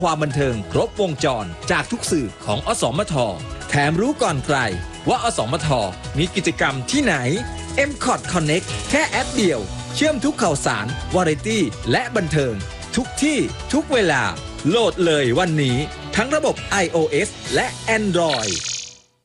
ความบันเทิงครบวงจรจากทุกสื่อของอสมทแถมรู้ก่อนใครว่าอสมทมีกิจกรรมที่ไหน MCOT Connect แค่แอปเดียวเชื่อมทุกข่าวสารวาไรตี้และบันเทิงทุกที่ทุกเวลาโหลดเลยวันนี้ทั้งระบบ iOS และ Android